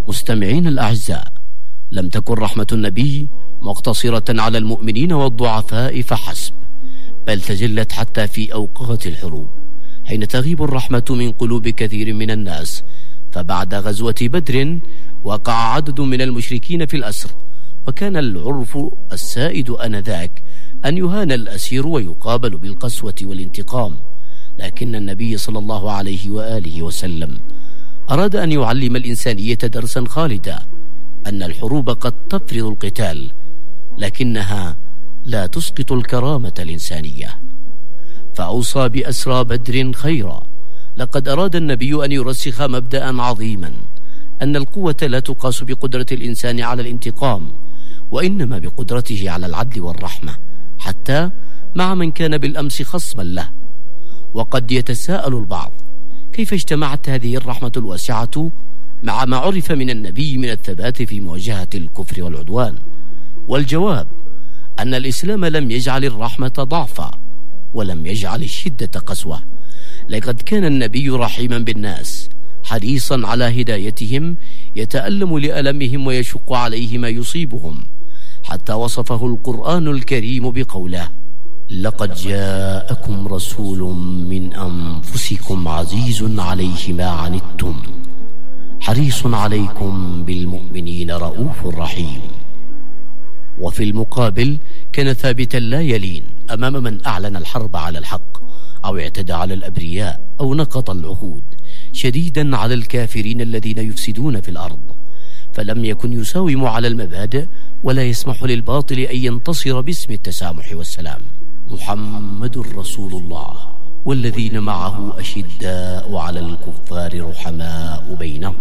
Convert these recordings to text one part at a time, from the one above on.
مستمعين الأعزاء، لم تكن رحمة النبي مقتصرة على المؤمنين والضعفاء فحسب، بل تجلت حتى في أوقات الحروب حين تغيب الرحمة من قلوب كثير من الناس. فبعد غزوة بدر وقع عدد من المشركين في الأسر، وكان العرف السائد آنذاك أن يهان الأسير ويقابل بالقسوة والانتقام، لكن النبي صلى الله عليه وآله وسلم أراد أن يعلم الإنسانية درسا خالدا، أن الحروب قد تفرض القتال، لكنها لا تسقط الكرامة الإنسانية. فأوصى بأسرى بدر خيرا. لقد أراد النبي أن يرسخ مبدأ عظيما، أن القوة لا تقاس بقدرة الإنسان على الانتقام، وإنما بقدرته على العدل والرحمة، حتى مع من كان بالأمس خصما له. وقد يتساءل البعض كيف اجتمعت هذه الرحمة الواسعة مع ما عرف من النبي من الثبات في مواجهة الكفر والعدوان؟ والجواب أن الإسلام لم يجعل الرحمة ضعفا، ولم يجعل الشدة قسوة. لقد كان النبي رحيما بالناس، حريصا على هدايتهم، يتألم لألمهم ويشق عليه ما يصيبهم، حتى وصفه القرآن الكريم بقوله: لقد جاءكم رسول من أنفسكم عزيز عليه ما عنتم حريص عليكم بالمؤمنين رؤوف رحيم. وفي المقابل كان ثابتا لا يلين أمام من أعلن الحرب على الحق، أو اعتدى على الأبرياء، أو نقض العهود، شديدا على الكافرين الذين يفسدون في الأرض. فلم يكن يساوم على المبادئ، ولا يسمح للباطل أن ينتصر باسم التسامح والسلام. محمد رسول الله والذين معه أشداء على الكفار رحماء بينهم.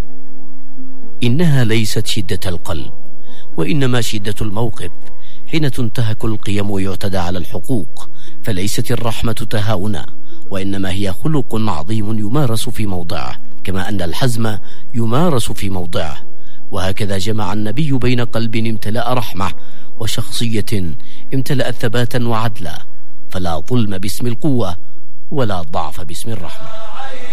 إنها ليست شدة القلب، وإنما شدة الموقف حين تنتهك القيم ويعتدى على الحقوق. فليست الرحمة تهاؤنا، وإنما هي خلق عظيم يمارس في موضعه، كما أن الحزم يمارس في موضعه. وهكذا جمع النبي بين قلب امتلأ رحمة وشخصية امتلأت ثباتا وعدلا، فلا ظلم باسم القوة، ولا ضعف باسم الرحمة.